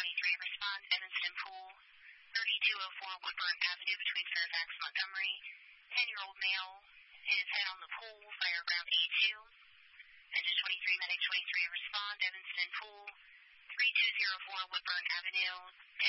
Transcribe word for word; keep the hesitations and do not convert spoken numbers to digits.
twenty-three, respond, Evanston Pool, thirty-two oh four Woodburn Avenue between Fairfax and Montgomery. ten-year-old male hit his head on the pool, fire ground A two. Engine twenty-three, medic twenty-three, respond, Evanston Pool, thirty-two oh four Woodburn Avenue.